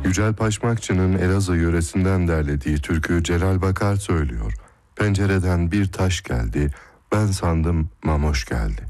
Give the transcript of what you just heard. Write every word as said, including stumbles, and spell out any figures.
Yücel Paşmakçı'nın Elazığ yöresinden derlediği türkü Celal Bakar söylüyor. Pencereden bir taş geldi, ben sandım mamoş geldi.